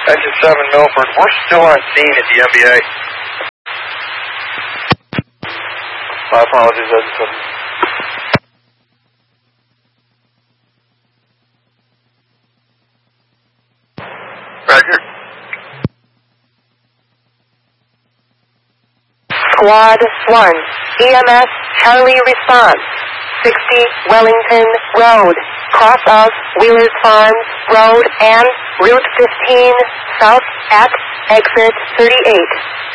Engine 7 Milford, we're still on scene at the MBA. My apologies, Engine 7. Roger. Squad 1, EMS Charlie response, 60 Wellington Road, cross of Wheelers Farms Road and Route 15 south at exit 38.